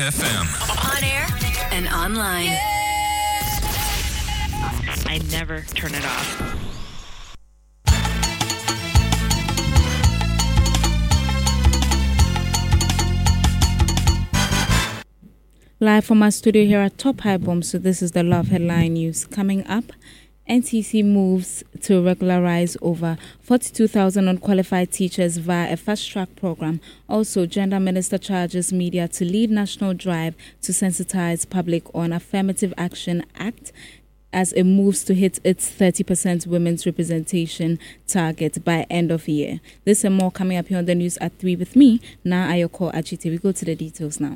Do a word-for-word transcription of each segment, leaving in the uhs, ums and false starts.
F M. On air and online. Yeah. I never turn it off. Live from our studio here at Top High Bomb, so this is the Love Headline News. Coming up, N T C moves to regularize over forty-two thousand unqualified teachers via a fast-track program. Also, Gender Minister charges media to lead national drive to sensitize public on Affirmative Action Act as it moves to hit its thirty percent women's representation target by end of year. This and more coming up here on the news at three with me, Na Ayoko Ajite. We go to the details now.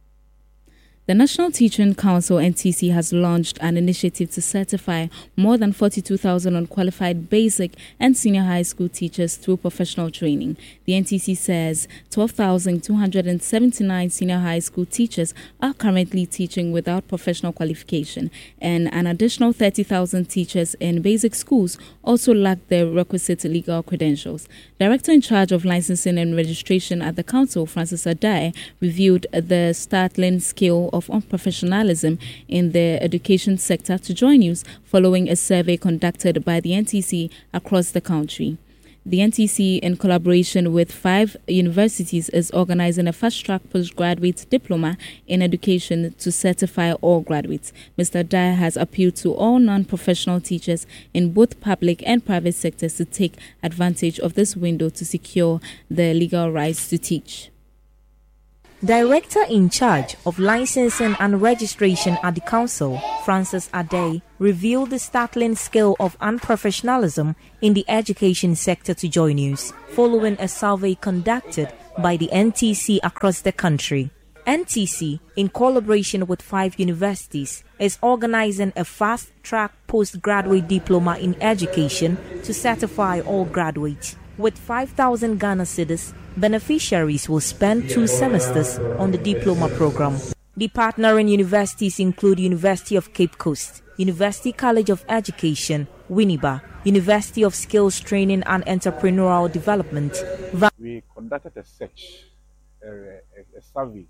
The National Teaching Council, N T C, has launched an initiative to certify more than forty-two thousand unqualified basic and senior high school teachers through professional training. The N T C says twelve thousand two hundred seventy-nine senior high school teachers are currently teaching without professional qualification, and an additional thirty thousand teachers in basic schools also lack the requisite legal credentials. Director in charge of licensing and registration at the council, Francis Adai, reviewed the startling scale of unprofessionalism in the education sector to Joy News following a survey conducted by the N T C across the country. The N T C, in collaboration with five universities, is organizing a fast-track postgraduate diploma in education to certify all graduates. Mister Dyer has appealed to all non-professional teachers in both public and private sectors to take advantage of this window to secure their legal rights to teach. Director in charge of licensing and registration at the council, Francis Adey, revealed the startling scale of unprofessionalism in the education sector to Joy News, following a survey conducted by the N T C across the country. N T C, in collaboration with five universities, is organizing a fast-track postgraduate diploma in education to certify all graduates. With five thousand Ghana cedis, beneficiaries will spend two semesters on the diploma program. The partnering universities include University of Cape Coast, University College of Education, Winneba, University of Skills Training and Entrepreneurial Development. We conducted a search, a, a, a survey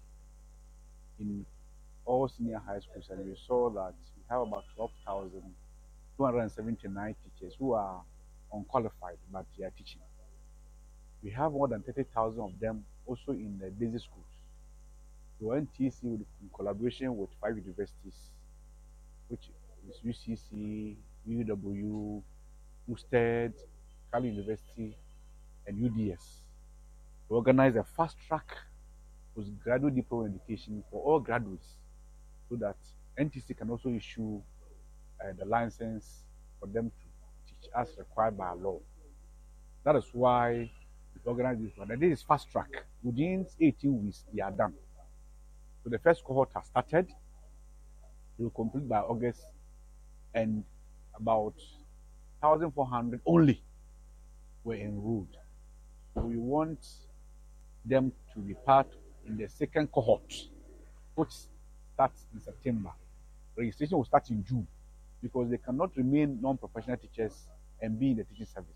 in all senior high schools, and we saw that we have about twelve thousand two hundred seventy-nine teachers who are unqualified, but they are teaching. We have more than thirty thousand of them also in the basic schools. So N T C, in collaboration with five universities, which is U C C, U W, Usted, Kali University, and U D S, to organize a fast-track postgraduate diploma education for all graduates, so that N T C can also issue uh, the license for them to teach as required by law. That is why organize this one. And this is fast track. Within eighteen weeks, they are done. So the first cohort has started. They will complete by August, and about one thousand four hundred only were enrolled. So we want them to be part in the second cohort, which starts in September. Registration will start in June, because they cannot remain non-professional teachers and be in the teaching service.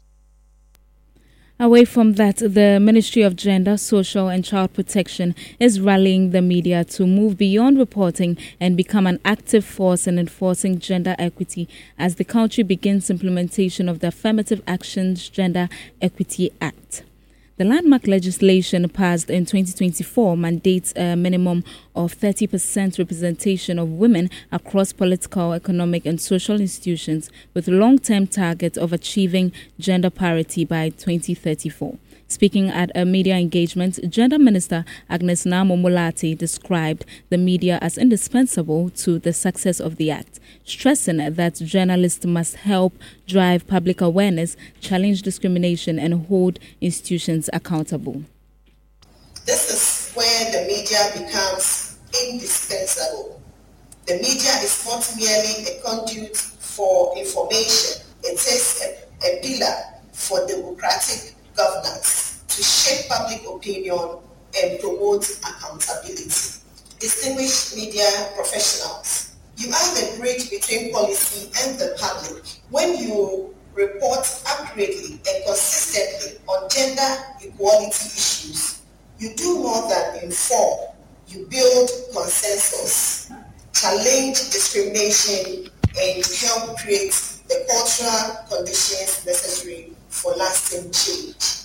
Away from that, the Ministry of Gender, Social and Child Protection is rallying the media to move beyond reporting and become an active force in enforcing gender equity as the country begins implementation of the Affirmative Action's Gender Equity Act. The landmark legislation passed in twenty twenty-four mandates a minimum of thirty percent representation of women across political, economic and social institutions, with a long-term target of achieving gender parity by twenty thirty-four. Speaking at a media engagement, Gender Minister Agnes Namo-Molatey described the media as indispensable to the success of the act, stressing that journalists must help drive public awareness, challenge discrimination, and hold institutions accountable. This is where the media becomes indispensable. The media is not merely a conduit for information, it is a, a pillar for democratic governance to shape public opinion and promote accountability. Distinguished media professionals, you are the bridge between policy and the public. When you report accurately and consistently on gender equality issues, you do more than inform, you build consensus, challenge discrimination, and help create the cultural conditions necessary for lasting change.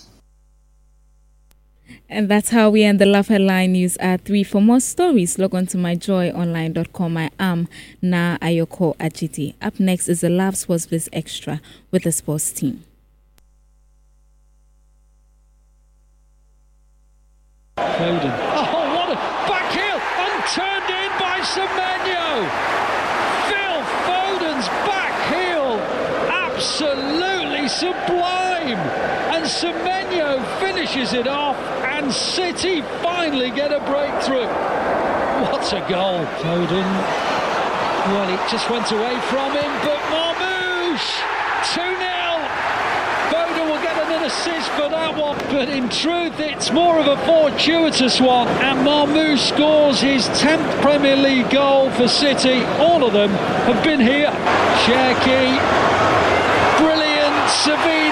And that's how we end the Love Headline News at three. For more stories, log on to my joy online dot com. I am Na Ayoko Ajiti. Up next is the Love Sports Biz Extra with the sports team. Foden. Oh, what a back heel and turned in by Semenyo. Phil Foden's back heel, absolutely sublime. And Semenyo finishes it off, and City finally get a breakthrough. What a goal, Foden. Well, it just went away from him, but Marmoush, two nil. Foden will get an assist for that one, but in truth it's more of a fortuitous one, and Marmoush scores his tenth Premier League goal for City. All of them have been here. Cherki, brilliant, Sevilla